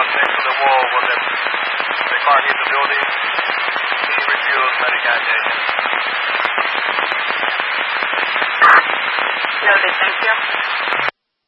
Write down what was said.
house next to the wall when the car hit the building. He refused medication. Noted, thank you.